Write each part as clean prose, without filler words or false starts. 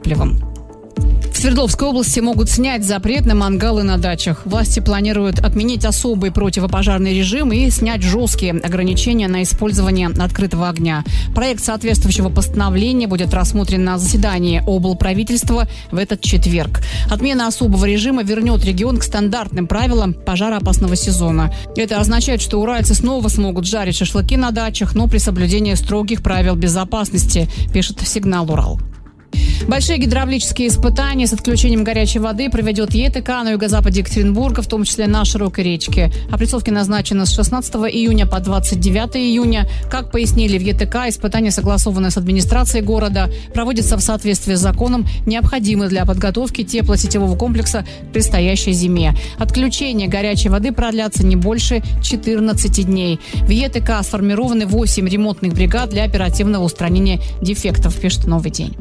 топливом. В Свердловской области могут снять запрет на мангалы на дачах. Власти планируют отменить особый противопожарный режим и снять жесткие ограничения на использование открытого огня. Проект соответствующего постановления будет рассмотрен на заседании облправительства в этот четверг. Отмена особого режима вернет регион к стандартным правилам пожароопасного сезона. Это означает, что уральцы снова смогут жарить шашлыки на дачах, но при соблюдении строгих правил безопасности, пишет «Сигнал Урал». Большие гидравлические испытания с отключением горячей воды проведет ЕТК на юго-западе Екатеринбурга, в том числе на Широкой речке. Определки назначены с 16 июня по 29 июня. Как пояснили в ЕТК, испытания согласованы с администрацией города, проводятся в соответствии с законом, необходимы для подготовки теплосетевого комплекса к предстоящей зиме. Отключение горячей воды продлятся не больше 14 дней. В ЕТК сформированы 8 ремонтных бригад для оперативного устранения дефектов, пишет «Новый день».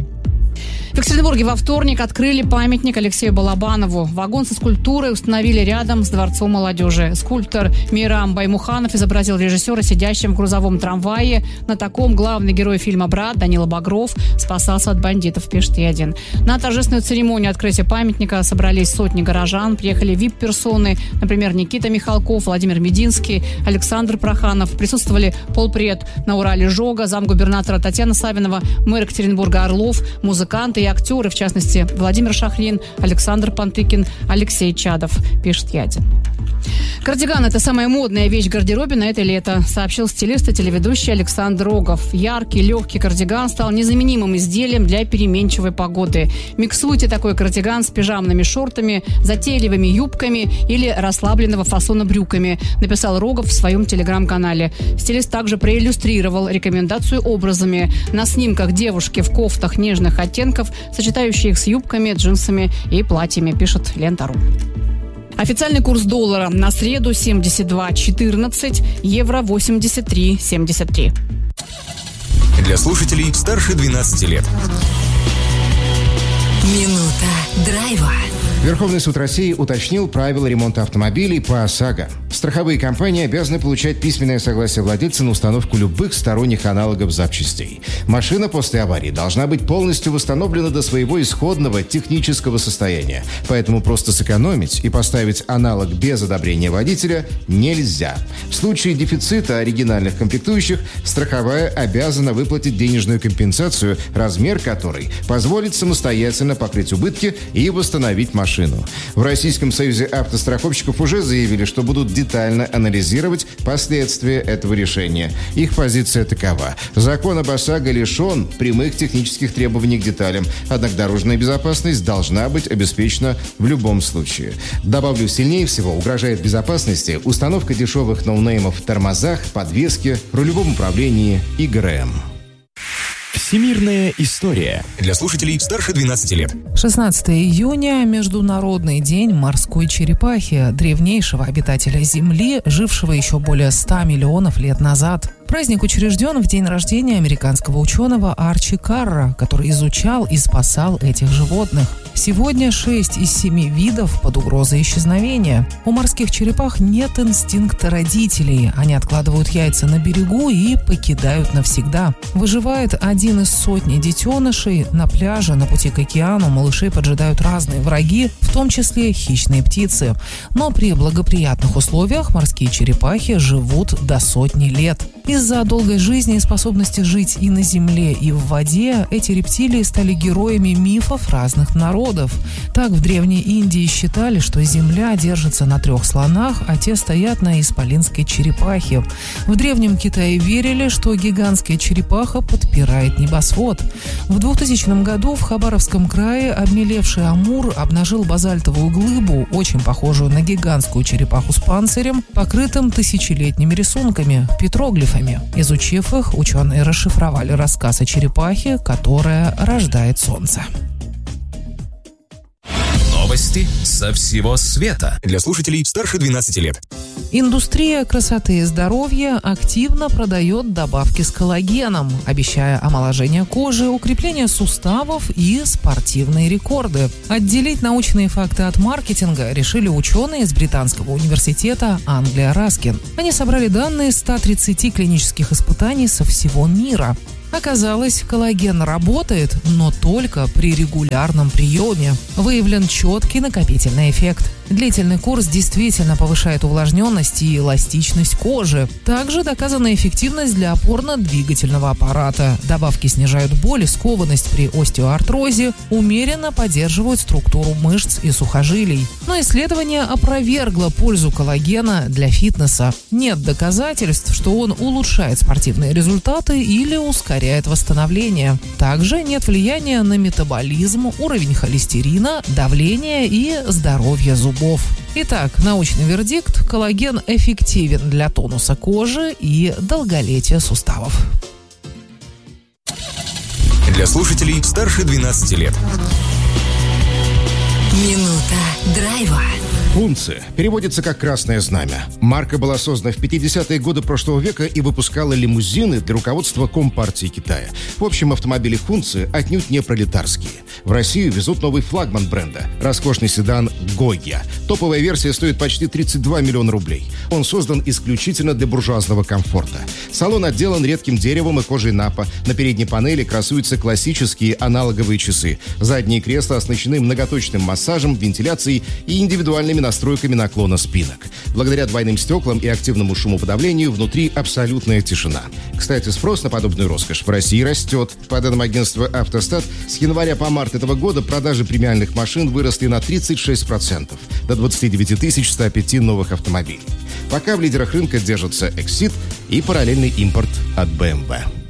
В Екатеринбурге во вторник открыли памятник Алексею Балабанову. Вагон со скульптурой установили рядом с Дворцом молодежи. Скульптор Мейрам Баймуханов изобразил режиссера, сидящим в грузовом трамвае. На таком главный герой фильма «Брат» Данила Багров спасался от бандитов, пишет И1. На торжественную церемонию открытия памятника собрались сотни горожан. Приехали вип-персоны, например, Никита Михалков, Владимир Мединский, Александр Проханов. Присутствовали полпред на Урале Жога, замгубернатора Татьяна Савинова, мэр Екатеринбурга Орлов, музыканты и актеры, в частности, Владимир Шахрин, Александр Пантыкин, Алексей Чадов, пишет Ядин. Кардиган – это самая модная вещь в гардеробе на это лето, сообщил стилист и телеведущий Александр Рогов. Яркий, легкий кардиган стал незаменимым изделием для переменчивой погоды. Миксуйте такой кардиган с пижамными шортами, затейливыми юбками или расслабленного фасона брюками, написал Рогов в своем телеграм-канале. Стилист также проиллюстрировал рекомендацию образами. На снимках девушки в кофтах нежных оттенков, сочетающие их с юбками, джинсами и платьями, пишет Лента.ру. Официальный курс доллара на среду 72.14, евро 83.73. Для слушателей старше 12 лет. Минута драйва. Верховный суд России уточнил правила ремонта автомобилей по ОСАГО. Страховые компании обязаны получать письменное согласие владельца на установку любых сторонних аналогов запчастей. Машина после аварии должна быть полностью восстановлена до своего исходного технического состояния. Поэтому просто сэкономить и поставить аналог без одобрения водителя нельзя. В случае дефицита оригинальных комплектующих страховая обязана выплатить денежную компенсацию, размер которой позволит самостоятельно покрыть убытки и восстановить машину. В Российском союзе автостраховщиков уже заявили, что будут детально анализировать последствия этого решения. Их позиция такова. Закон об ОСАГО лишен прямых технических требований к деталям, однако дорожная безопасность должна быть обеспечена в любом случае. Добавлю, сильнее всего угрожает безопасности установка дешевых ноунеймов в тормозах, подвеске, рулевом управлении и ГРМ. Всемирная история. Для слушателей старше 12 лет. 16 июня – Международный день морской черепахи, древнейшего обитателя Земли, жившего еще более 100 миллионов лет назад. Праздник учрежден в день рождения американского ученого Арчи Карра, который изучал и спасал этих животных. Сегодня 6 из 7 видов под угрозой исчезновения. У морских черепах нет инстинкта родителей. Они откладывают яйца на берегу и покидают навсегда. Выживает один из сотни детенышей. На пляже, на пути к океану малышей поджидают разные враги, в том числе хищные птицы. Но при благоприятных условиях морские черепахи живут до 100 лет. Из-за долгой жизни и способности жить и на земле, и в воде, эти рептилии стали героями мифов разных народов. Так в Древней Индии считали, что земля держится на 3 слонах, а те стоят на исполинской черепахе. В Древнем Китае верили, что гигантская черепаха подпирает небосвод. В 2000 году в Хабаровском крае обмелевший амур обнажил базальтовую глыбу, очень похожую на гигантскую черепаху с панцирем, покрытым тысячелетними рисунками, петроглифами. Изучив их, ученые расшифровали рассказ о черепахе, которая рождает солнце. Новости со всего света. Для слушателей старше 12 лет. Индустрия красоты и здоровья активно продает добавки с коллагеном, обещая омоложение кожи, укрепление суставов и спортивные рекорды. Отделить научные факты от маркетинга решили ученые из британского университета Англия Раскин. Они собрали данные 130 клинических испытаний со всего мира. Оказалось, коллаген работает, но только при регулярном приеме. Выявлен четкий накопительный эффект. Длительный курс действительно повышает увлажненность и эластичность кожи. Также доказана эффективность для опорно-двигательного аппарата. Добавки снижают боль и скованность при остеоартрозе, умеренно поддерживают структуру мышц и сухожилий. Но исследование опровергло пользу коллагена для фитнеса. Нет доказательств, что он улучшает спортивные результаты или ускоряет восстановление. Также нет влияния на метаболизм, уровень холестерина, давление и здоровье зубов. Итак, научный вердикт: коллаген эффективен для тонуса кожи и долголетия суставов. Для слушателей старше 12 лет. Минута драйва. Фунция переводится как «красное знамя». Марка была создана в 50-е годы прошлого века и выпускала лимузины для руководства Компартии Китая. В общем, автомобили Фунция отнюдь не пролетарские. В Россию везут новый флагман бренда – роскошный седан «Гойя». Топовая версия стоит почти 32 миллиона рублей. Он создан исключительно для буржуазного комфорта. Салон отделан редким деревом и кожей напа. На передней панели красуются классические аналоговые часы. Задние кресла оснащены многоточным массажем, вентиляцией и индивидуальными настройками наклона спинок. Благодаря двойным стеклам и активному шумоподавлению внутри абсолютная тишина. Кстати, спрос на подобную роскошь в России растет. По данным агентства «Автостат», с января по март этого года продажи премиальных машин выросли на 36%, до 29 105 новых автомобилей. Пока в лидерах рынка держатся Exit и параллельный импорт от BMW.